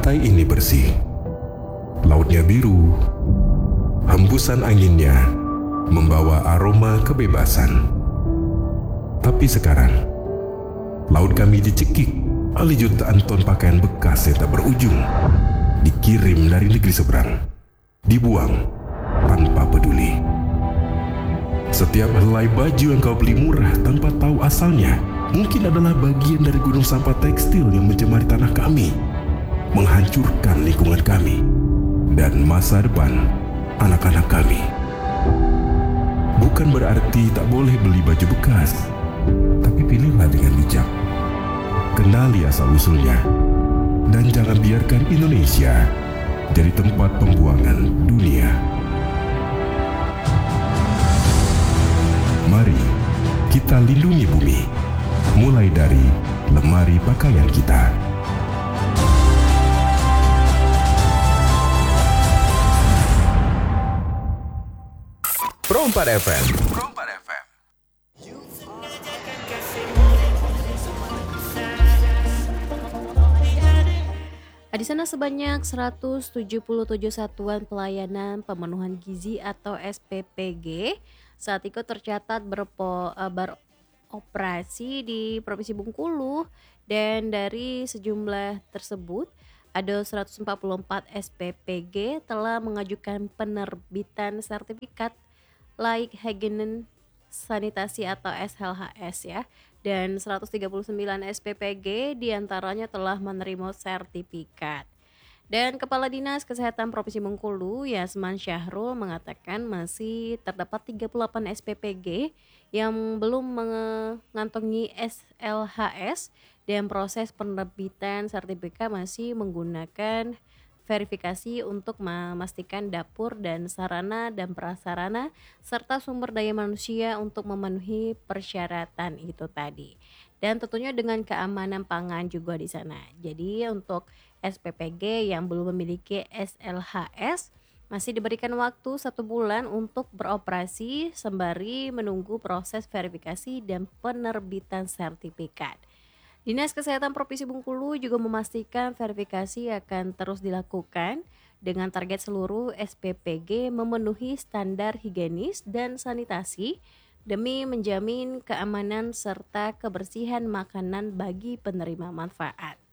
Pantai ini bersih, lautnya biru, hembusan anginnya membawa aroma kebebasan. Tapi sekarang, laut kami dicekik oleh jutaan ton pakaian bekas yang tak berujung, dikirim dari negeri seberang, dibuang tanpa peduli. Setiap helai baju yang kau beli murah tanpa tahu asalnya mungkin adalah bagian dari gunung sampah tekstil yang mencemari tanah kami, menghancurkan lingkungan kami dan masa depan anak-anak kami. Bukan berarti tak boleh beli baju bekas, tapi pilihlah dengan bijak. Kenali asal-usulnya, dan jangan biarkan Indonesia jadi tempat pembuangan dunia. Mari kita lindungi bumi, mulai dari lemari pakaian kita. Pro 4 FM. Di sana sebanyak 177 satuan pelayanan pemenuhan gizi atau SPPG saat itu tercatat beroperasi di Provinsi Bengkulu, dan dari sejumlah tersebut ada 144 SPPG telah mengajukan penerbitan sertifikat layak higienis sanitasi atau SLHS ya, dan 139 SPPG diantaranya telah menerima sertifikat. Dan Kepala Dinas Kesehatan Provinsi Bengkulu Yasman Syahrul mengatakan masih terdapat 38 SPPG yang belum mengantongi SLHS, dan proses penerbitan sertifikat masih menggunakan verifikasi untuk memastikan dapur dan sarana dan prasarana serta sumber daya manusia untuk memenuhi persyaratan itu tadi. Dan tentunya dengan keamanan pangan juga di sana. Jadi untuk SPPG yang belum memiliki SLHS masih diberikan waktu 1 bulan untuk beroperasi sembari menunggu proses verifikasi dan penerbitan sertifikat. Dinas Kesehatan Provinsi Bengkulu juga memastikan verifikasi akan terus dilakukan dengan target seluruh SPPG memenuhi standar higienis dan sanitasi demi menjamin keamanan serta kebersihan makanan bagi penerima manfaat.